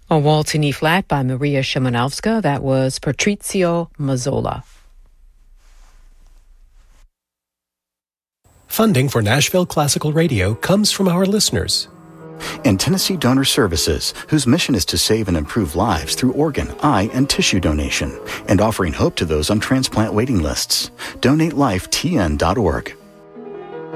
A Waltz in E-flat by Maria Szymanowska. That was Patrizio Mazzola. Funding for Nashville Classical Radio comes from our listeners. And Tennessee Donor Services, whose mission is to save and improve lives through organ, eye, and tissue donation, and offering hope to those on transplant waiting lists. DonateLifeTN.org.